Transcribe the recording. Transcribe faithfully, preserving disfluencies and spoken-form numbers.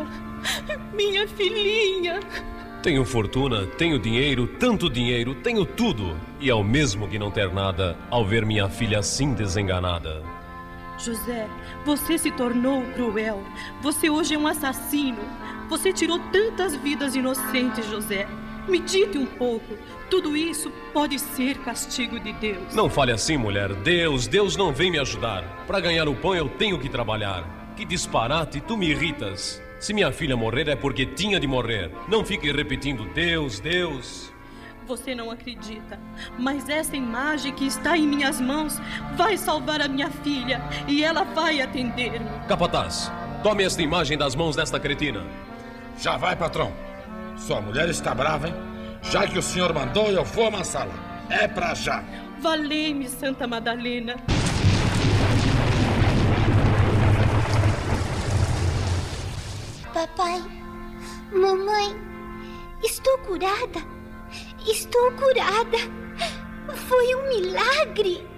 minha filhinha. Tenho fortuna, tenho dinheiro, tanto dinheiro, tenho tudo. E é o mesmo que não ter nada ao ver minha filha assim desenganada. José, você se tornou cruel. Você hoje é um assassino. Você tirou tantas vidas inocentes, José. Medite um pouco. Tudo isso pode ser castigo de Deus. Não fale assim, mulher. Deus, Deus não vem me ajudar. Para ganhar o pão eu tenho que trabalhar. Que disparate, tu me irritas. Se minha filha morrer é porque tinha de morrer. Não fique repetindo Deus, Deus. Você não acredita, mas essa imagem que está em minhas mãos vai salvar a minha filha e ela vai atender-me. Capataz, tome esta imagem das mãos desta cretina. Já vai, patrão. Sua mulher está brava, hein? Já que o senhor mandou, eu vou amassá-la. É pra já. Valei-me, Santa Madalena. Papai, mamãe, estou curada. Estou curada. Foi um milagre.